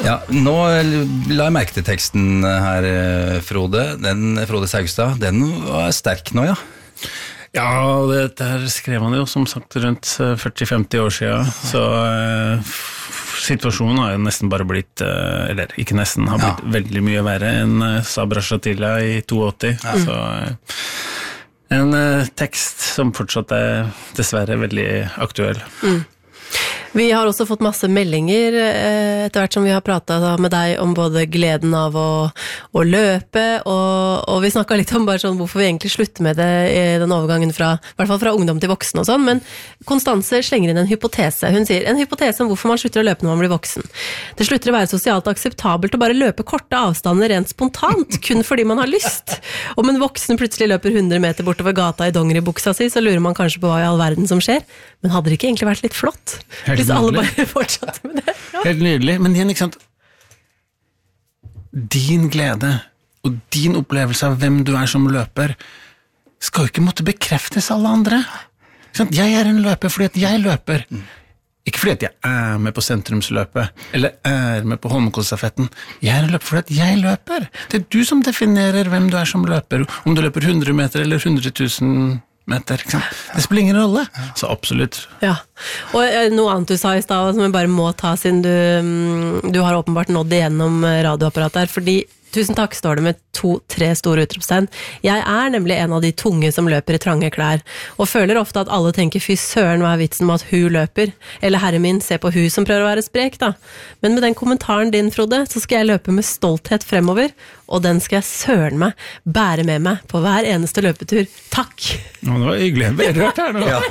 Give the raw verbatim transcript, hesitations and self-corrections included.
Ja, nå la jeg merke til teksten her, Frode. Den, Frode Saugstad, den var sterk nå, ja. Ja, det der skrev han jo som sagt rundt førti til femti år siden, så eh, situasjonen har jo nesten bare blitt, eh, eller ikke nesten, har blitt ja. veldig mye verre enn eh, Sabra Shatila i åtti, ja. så eh, en eh, tekst som fortsatt er dessverre veldig aktuell. Mm. Vi har også fått masse meldinger eh, etter hvert som vi har pratet med deg om både gleden av å, å løpe, og, og vi snakket litt om bare sånn hvorfor vi egentlig slutter med det i den overgangen fra, i hvert fall fra ungdom til voksen og sånn, men Konstanse slenger inn en hypotese. Hun sier, en hypotese om hvorfor man slutter å løpe når man blir voksen. Det slutter å være sosialt akseptabelt å bare løpe korte avstander rent spontant, kun fordi man har lyst. Om en voksen plutselig løper hundre meter bortover gata i dongeribuksa si, så lurer man kanskje på hva i all verden som skjer, men hadde det ikke egentlig vært litt flott? Helt Hvis alle bare fortsatte med det. Ja. Helt nydelig, men igjen, ikke sant? Din glede og din opplevelse av hvem du er som løper skal jo ikke måtte bekreftes alle andre. Ikke sant? Jeg er en løper fordi at jeg løper. Mm. Ikke fordi at jeg er med på sentrumsløpet, eller er med på Holmenkollstafetten. Jeg er en løper fordi at jeg løper. Det er du som definerer hvem du er som løper, om du løper hundre meter eller hundre tusen meter, ikke sant? Det spiller ingen rolle, så absolutt. Ja, og noe annet du sa i sted som vi bare må ta siden du, du har åpenbart nådd igjennom radioapparatet her, fordi tusen takk står det med to-tre store utropstegn. Jeg er nemlig en av de tunge som løper i trange klær, og føler ofte at alle tenker, fy søren, hva er vitsen med at hun løper? Eller herre min, se på hun som prøver å være sprek da. Men med den kommentaren din, Frode, så skal jeg løpe med stolthet fremover, og den skal jeg søren meg bære med meg på hver eneste løpetur. Takk! Nå, det var hyggelig. Jeg ble rørt her nå. Ja.